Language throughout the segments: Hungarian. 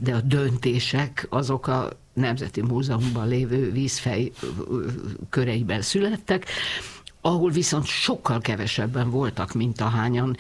de a döntések azok a Nemzeti Múzeumban lévő vízfej köreiben születtek, ahol viszont sokkal kevesebben voltak, mint ahányan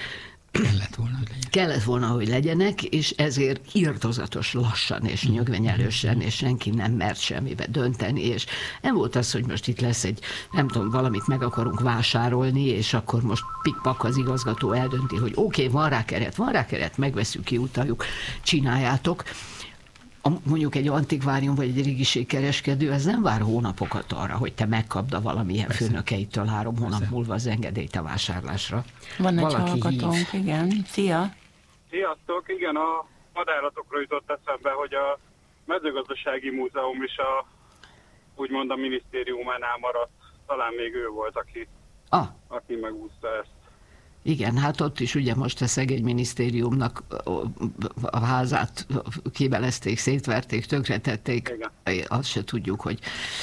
kellett volna, hogy legyenek, és ezért irtózatos lassan és nyögvenyelősen, és senki nem mert semmibe dönteni, és nem volt az, hogy most itt lesz egy, nem tudom, valamit meg akarunk vásárolni, és akkor most pikpak az igazgató eldönti, hogy oké, van rá keret, megveszünk, kiutaljuk, csináljátok. Mondjuk egy antikvárium vagy egy régiségkereskedő, ez nem vár hónapokat arra, hogy te megkapd a valamilyen főnökeitől 3 hónap múlva az engedélyt a vásárlásra. Van egy hallgatónk, igen. Szia! Sziasztok! Igen, a madárlatokról jutott eszembe, hogy a mezőgazdasági múzeum is úgymond a minisztériumánál maradt. Talán még ő volt, aki megúszta ezt. Igen, hát ott is ugye most a szegény minisztériumnak a házát kibelezték, szétverték, tönkretették. Azt se tudjuk, hogy...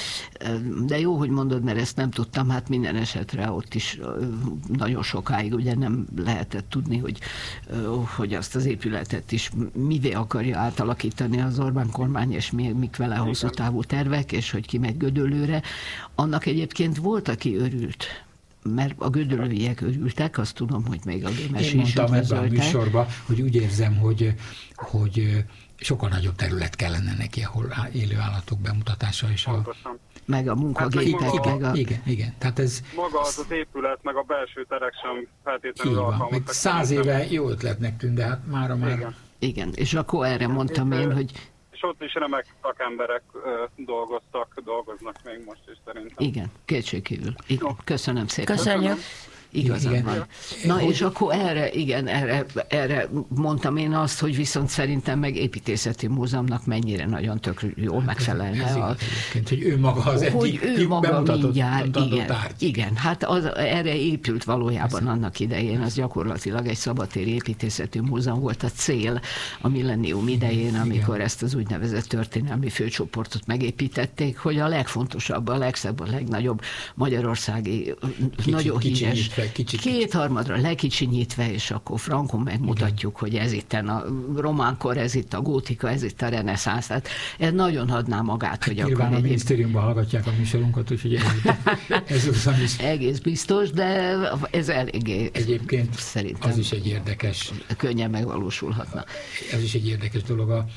De jó, hogy mondod, mert ezt nem tudtam, hát minden esetre ott is nagyon sokáig ugye nem lehetett tudni, hogy azt az épületet is mivé akarja átalakítani az Orbán kormány, és mik vele hosszú távú tervek, és hogy kimegy Gödöllőre. Annak egyébként volt, aki örült, mert a gödöllőiek örültek, azt tudom, hogy még a Gémesi is. Én mondtam ebben a műsorban, hogy úgy érzem, hogy sokkal nagyobb terület kellene neki, ahol élő állatok bemutatása és meg a munkagépek, Igen. Tehát ez... Maga az épület, meg a belső terek sem feltétlenül alkalmasak. Meg 100 éve jó ötletnek tűnt, de hát mára már... Igen, és akkor erre mondtam én, hogy... És ott is remek szakemberek dolgoznak még most is szerintem. Igen, kétségkívül. Igen, köszönöm szépen. Köszönjük. Igazán van. Na és akkor erre mondtam én azt, hogy viszont szerintem meg építészeti múzeumnak mennyire nagyon tök jól megfelelne. Hogy ő maga az egyik bemutatott igen, hát erre épült valójában annak idején, az gyakorlatilag egy szabadtéri építészeti múzeum volt a cél a millennium idején, amikor ezt az úgynevezett történelmi főcsoportot megépítették, hogy a legfontosabb, a legszebb, a legnagyobb magyarországi, nagyon híres, kétharmadra lekicsinyítve, és akkor frankon megmutatjuk, hogy ez itt a románkor, ez itt a gótika, ez itt a reneszánsz. Tehát ez nagyon adná magát, hogy akkor a minisztériumban hallgatják a műsorunkat, úgyhogy ez is. Egész biztos, de ez eléggé egyébként szerintem az is egy érdekes. Könnyen megvalósulhatna. Ez is egy érdekes dolog a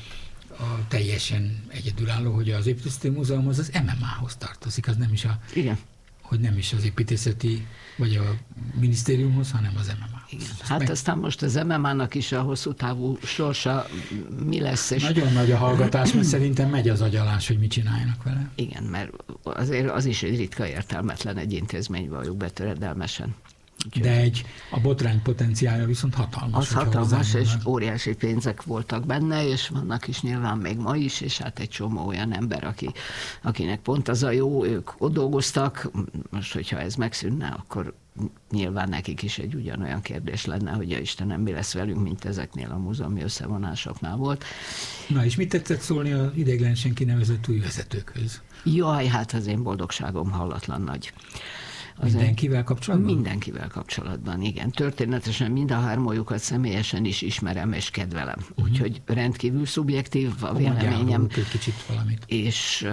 teljesen egyedülálló, hogy az építészeti múzeum az MMA-hoz tartozik, az nem is igen. Hogy nem is az építészeti, vagy a minisztériumhoz, hanem az MMA-hoz. Hát aztán most az MMA-nak is a hosszú távú sorsa mi lesz. És... Nagyon nagy a hallgatás, mert szerintem megy az agyalás, hogy mit csináljanak vele. Igen, mert azért az is egy ritka értelmetlen egy intézmény, valljuk be töredelmesen. De a botrány potenciálja viszont hatalmas. Az hatalmas, és óriási pénzek voltak benne, és vannak is nyilván még ma is, és hát egy csomó olyan ember, akinek pont az a jó, ők ott dolgoztak, most hogyha ez megszűnne, akkor nyilván nekik is egy ugyanolyan kérdés lenne, hogy ja Istenem, mi lesz velünk, mint ezeknél a múzeumi összevonásoknál volt. Na és mit tetszett szólni az ideiglenesen kinevezett új vezetőkhöz? Jaj, hát az én boldogságom hallatlan nagy. Mindenkivel kapcsolatban? Mindenkivel kapcsolatban, igen. Történetesen mind a hármójukat személyesen is ismerem és kedvelem. Úgyhogy rendkívül szubjektív a véleményem. Egy kicsit valamit. És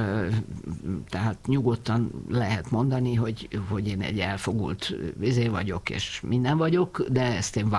tehát nyugodtan lehet mondani, hogy én egy elfogult vagyok, és minden vagyok, de ezt én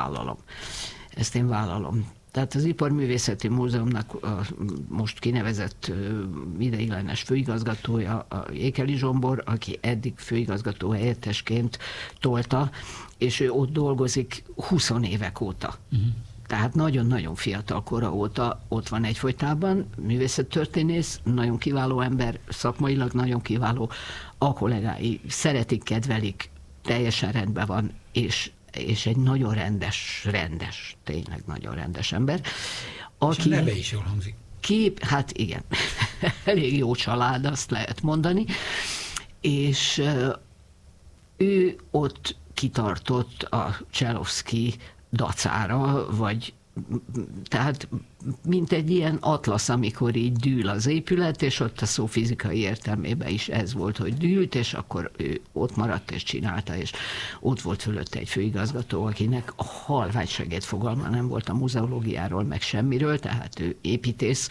vállalom. Tehát az Iparművészeti Múzeumnak a most kinevezett ideiglenes főigazgatója a Jékeli Zsombor, aki eddig főigazgató helyettesként tolta, és ő ott dolgozik 20 évek óta. Tehát nagyon-nagyon fiatal kora óta ott van egyfolytában, művészettörténész, nagyon kiváló ember, szakmailag nagyon kiváló, a kollégái szeretik, kedvelik, teljesen rendben van, és egy nagyon rendes, tényleg nagyon rendes ember. És a neve is jól hangzik. Hát igen, elég jó család, azt lehet mondani, és ő ott kitartott a Cselovszky dacára, vagy tehát mint egy ilyen atlasz, amikor így dűl az épület, és ott a szó fizikai értelmében is ez volt, hogy dűlt, és akkor ő ott maradt és csinálta, és ott volt fölötte egy főigazgató, akinek a halvány segéd fogalma nem volt a muzeológiáról, meg semmiről, tehát ő építész,